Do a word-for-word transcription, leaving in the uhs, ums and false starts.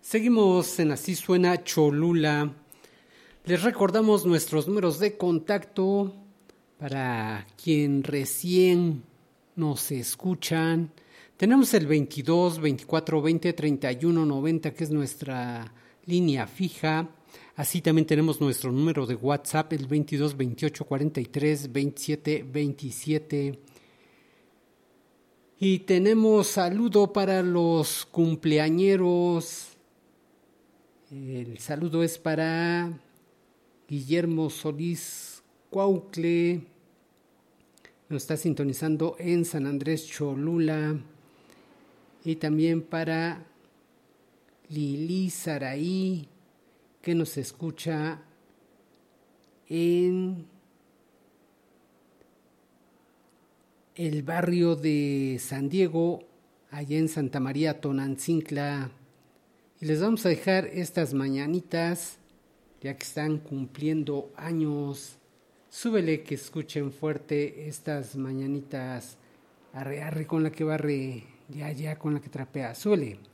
Seguimos en Así Suena Cholula. Les recordamos nuestros números de contacto para quien recién nos escuchan. Tenemos el veintidós, veinticuatro, veinte, treinta y uno, noventa, que es nuestra línea fija. Así también tenemos nuestro número de WhatsApp, el veintidós, veintiocho, cuarenta y tres, veintisiete, veintisiete. Y tenemos saludo para los cumpleañeros. El saludo es para Guillermo Solís Cuaucle. Nos está sintonizando en San Andrés Cholula. Y también para Lili Saraí, que nos escucha en el barrio de San Diego, allá en Santa María Tonantzintla. Y les vamos a dejar estas mañanitas, ya que están cumpliendo años. Súbele que escuchen fuerte estas mañanitas. Arre, arre con la que barre, ya, ya con la que trapea. Súbele.